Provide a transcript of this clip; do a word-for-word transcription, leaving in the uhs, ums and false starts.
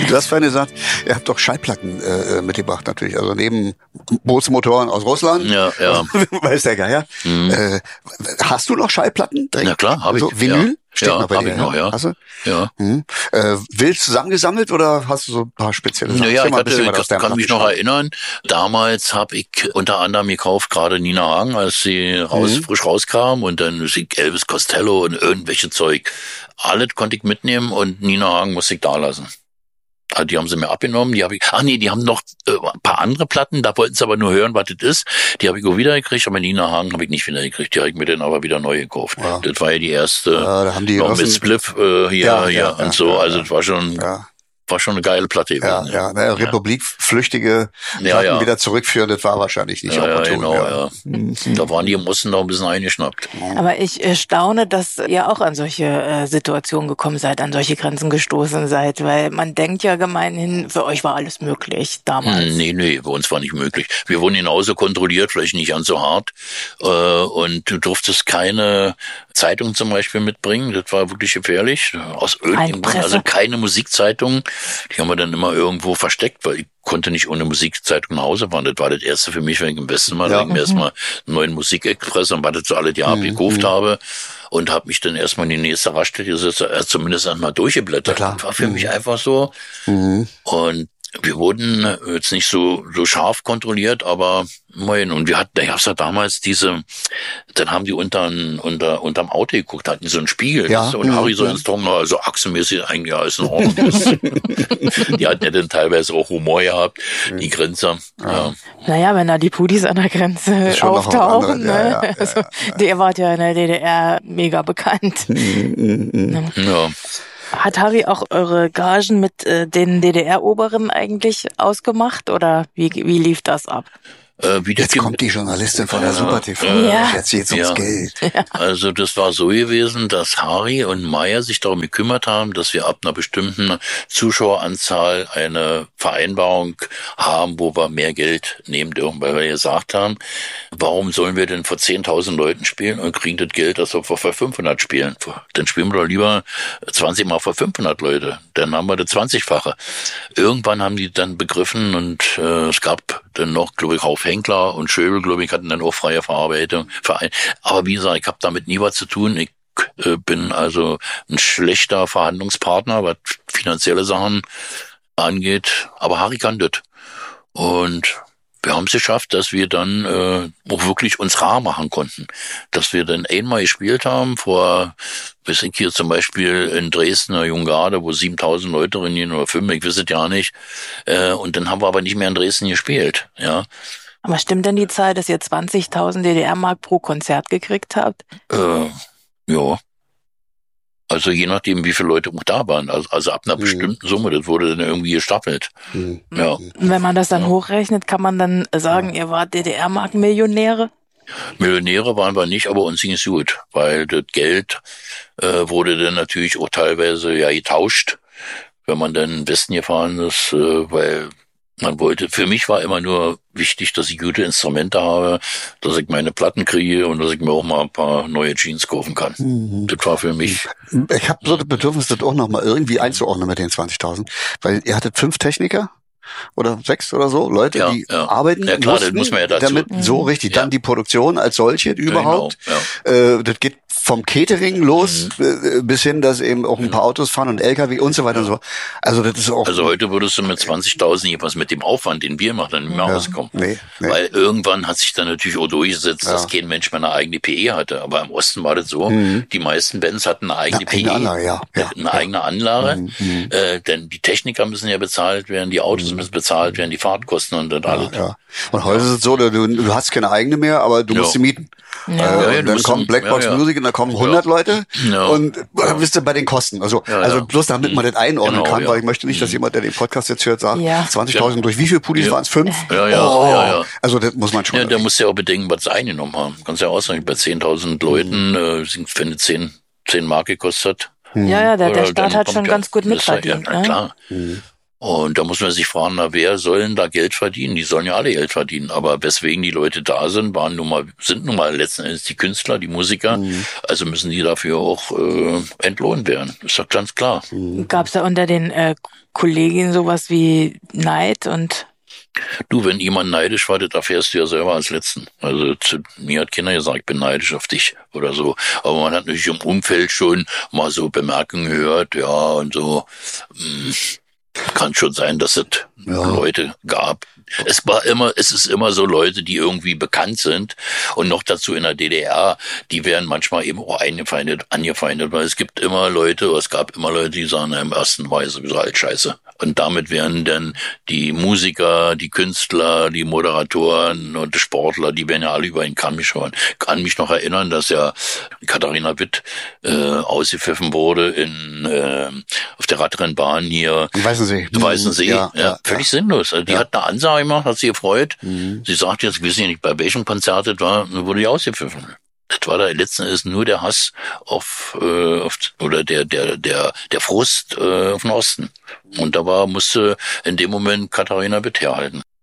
Du hast vorhin gesagt, ihr habt doch Schallplatten äh, mitgebracht natürlich, also neben Bootsmotoren aus Russland. Ja, ja. Weiß der Geier. Mhm. Äh, hast du noch Schallplatten? Direkt? Ja klar, habe ich. Also Vinyl? Ja. Steht ja, noch bei hab dir, ich noch, ja. Hast du? Ja. Mhm. Äh, wild zusammengesammelt oder hast du so ein paar spezielle Sachen? Naja, ich, mal hatte, ich kann mich noch erinnern, damals habe ich unter anderem gekauft, gerade Nina Hagen, als sie raus, mhm. frisch rauskam und dann Musik Elvis Costello und irgendwelche Zeug. Alles konnte ich mitnehmen und Nina Hagen musste ich da lassen. Also die haben sie mir abgenommen, die habe ich, ach nee, die haben noch äh, ein paar andere Platten, da wollten sie aber nur hören, was das ist. Die habe ich auch wiedergekriegt, aber Nina Hagen habe ich nicht wiedergekriegt, die habe ich mir dann aber wieder neu gekauft. Ja. Das war ja die erste, ja, da haben die noch mit Spliff äh, hier, ja, hier ja, und ja, so, ja, also ja. das war schon... Ja. War schon eine geile Platte gewesen. Ja, ja, naja, Republikflüchtige ja, Platten ja. wieder zurückführen, das war wahrscheinlich nicht ja, opportun. Ja, genau, ja. ja. Mhm. Da waren die im Osten noch ein bisschen eingeschnappt. Aber ich äh, staune, dass ihr auch an solche äh, Situationen gekommen seid, an solche Grenzen gestoßen seid, weil man denkt ja gemeinhin, für euch war alles möglich damals. Nee, nee, bei uns war nicht möglich. Wir wurden genauso kontrolliert, vielleicht nicht ganz so hart. Äh, und du durftest keine Zeitung zum Beispiel mitbringen, das war wirklich gefährlich. Aus irgendeinem Grund, also keine Musikzeitung. Die haben wir dann immer irgendwo versteckt, weil ich konnte nicht ohne Musikzeitung nach Hause fahren. Das war das erste für mich, wenn ich im Westen mal, ja. ich mir erstmal einen neuen Musikexpress und was das so alle Jahre mhm. gekauft mhm. habe und habe mich dann erstmal in die nächste Raststätte gesetzt, zumindest einmal durchgeblättert. Ja, das war für mhm. mich einfach so. Mhm. Und wir wurden jetzt nicht so so scharf kontrolliert, aber immerhin. Und wir hatten, da gab's ja damals diese, dann haben die unter unter unterm Auto geguckt, hatten so einen Spiegel. Ja. Und Harry so ins Trocken, also achsenmäßig eigentlich alles in Ordnung. Die hatten ja dann teilweise auch Humor gehabt, die Grenzer. Ja. Ja. Naja, wenn da die Pudis an der Grenze auftauchen, andere, ne? Ja, ja, also, ja, ja. Der war ja in der D D R mega bekannt. Ja. Hat Harry auch eure Gagen mit äh, den D D R-Oberen eigentlich ausgemacht oder wie, wie lief das ab? Äh, wie Jetzt kommt die Journalistin von der ja, Super T V. Ja. Jetzt geht's ums ja. Geld. Ja. Also das war so gewesen, dass Harry und Meyer sich darum gekümmert haben, dass wir ab einer bestimmten Zuschaueranzahl eine Vereinbarung haben, wo wir mehr Geld nehmen dürfen, weil wir gesagt haben, warum sollen wir denn vor zehntausend Leuten spielen und kriegen das Geld, dass wir vor fünfhundert spielen? Dann spielen wir doch lieber zwanzig Mal vor fünfhundert Leute. Dann haben wir das zwanzigfache. Irgendwann haben die dann begriffen und äh, es gab dann noch, glaube ich, Rauf Henkler und Schöbel, glaube ich, hatten dann auch freie Verarbeitung. Aber wie gesagt, ich habe damit nie was zu tun. Ich äh, bin also ein schlechter Verhandlungspartner, was finanzielle Sachen angeht. Aber Harry kann das. Und wir haben es geschafft, dass wir dann äh, auch wirklich uns rar machen konnten. Dass wir dann einmal gespielt haben vor, weiß ich hier zum Beispiel in Dresden, der Junggarde, wo siebentausend Leute drin gehen oder fünf, ich weiß es ja nicht. Äh, und dann haben wir aber nicht mehr in Dresden gespielt, ja. Aber stimmt denn die Zahl, dass ihr zwanzigtausend D D R-Mark pro Konzert gekriegt habt? Äh, ja. Also je nachdem, wie viele Leute auch da waren. Also, also ab einer mhm. bestimmten Summe, das wurde dann irgendwie gestaffelt. Mhm. Ja. Und wenn man das dann ja. hochrechnet, kann man dann sagen, ihr wart D D R-Mark-Millionäre? Millionäre waren wir nicht, aber uns ging es gut, weil das Geld äh, wurde dann natürlich auch teilweise ja getauscht, wenn man dann in den Westen gefahren ist, äh, weil man wollte, für mich war immer nur wichtig, dass ich gute Instrumente habe, dass ich meine Platten kriege und dass ich mir auch mal ein paar neue Jeans kaufen kann. Mhm. Das war für mich. Ich habe so das Bedürfnis, das auch noch mal irgendwie einzuordnen mit den zwanzigtausend, weil ihr hattet fünf Techniker oder sechs oder so Leute, ja, die ja. arbeiten ja, klar, mussten, das muss man ja dazu. damit Mhm. so richtig, ja. dann die Produktion als solche überhaupt. Genau, ja. äh, das geht vom Catering los mhm. bis hin, dass eben auch ein paar Autos fahren und L K W und so weiter ja. und so. Also das ist auch. Also heute würdest du mit zwanzigtausend jedenfalls mit dem Aufwand, den wir machen, dann nicht mehr ja. rauskommen. Nee, nee. Weil irgendwann hat sich dann natürlich auch durchgesetzt, ja. dass kein Mensch mehr eine eigene P E hatte. Aber im Osten war das so, mhm. die meisten Bands hatten eine eigene eine P E. Anlage, ja. Ja. Eine ja. eigene Anlage. Mhm. Äh, denn die Techniker müssen ja bezahlt werden, die Autos mhm. müssen bezahlt werden, die Fahrtkosten und das ja, alles. Ja. Und heute ja. ist es so, du, du hast keine eigene mehr, aber du musst sie mieten. Ja. Äh, Ja, ja, und dann kommt Blackbox ja, ja. Music und da kommen hundert Ja. Leute Ja. und dann bist du bei den Kosten. Also, ja, also ja. bloß damit man das einordnen Genau, kann, ja. weil ich möchte nicht, dass jemand, der den Podcast jetzt hört, sagt, Ja. zwanzigtausend durch wie viele Pudis Ja. waren es? Fünf? Ja, ja, oh. ja, ja. Also das muss man schon. Ja, da musst du ja auch bedenken, was sie eingenommen haben. Kannst ja auch sagen, bei zehntausend Leuten, Mhm. äh, sind, wenn es zehn, zehn Mark gekostet hat. Ja, ja, der, der Oder Staat dann hat kommt schon ja- ganz gut das ist ja- mitverdient. Ja, na Ne? klar. Mhm. Und da muss man sich fragen, na, wer soll denn da Geld verdienen? Die sollen ja alle Geld verdienen. Aber weswegen die Leute da sind, waren nun mal, sind nun mal letzten Endes die Künstler, die Musiker. Mhm. Also müssen die dafür auch äh, entlohnt werden. Ist doch ganz klar. Mhm. Gab es da unter den äh, Kolleginnen sowas wie Neid und... Du, wenn jemand neidisch war, das erfährst du ja selber als Letzten. Also zu mir hat keiner gesagt, ich bin neidisch auf dich oder so. Aber man hat natürlich im Umfeld schon mal so Bemerkungen gehört, ja, und so. Mh, kann schon sein, dass es ja. Leute gab. Es war immer, es ist immer so Leute, die irgendwie bekannt sind und noch dazu in der D D R, die werden manchmal eben auch eingefeindet, angefeindet, weil es gibt immer Leute, es gab immer Leute, die sagen, im ersten war sowieso halt scheiße. Und damit werden dann die Musiker, die Künstler, die Moderatoren und die Sportler, die werden ja alle über den Kamm geschoren. Ich kann mich noch erinnern, dass ja Katharina Witt äh, ausgepfiffen wurde in äh, auf der Radrennbahn hier. Weißensee. Weißensee, ja, ja, ja, völlig ja. sinnlos. Also die ja. hat eine Ansage gemacht, hat sie gefreut. Mhm. Sie sagt jetzt, ich weiß nicht, bei welchem Konzert das war, wurde die ausgepfiffen. Das war da letzten Endes nur der Hass auf, äh, auf oder der der der der Frust äh, auf den Osten. Und da war musste in dem Moment Katharina Witt herhalten.